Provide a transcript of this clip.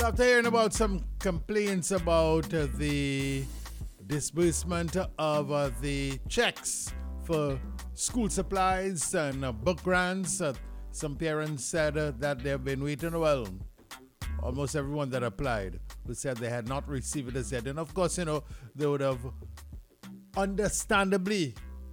After hearing about some complaints about the disbursement of the checks for school supplies and book grants, some parents said that they've been waiting. Well, almost everyone that applied who said they had not received it as yet. And of course, they would have understandably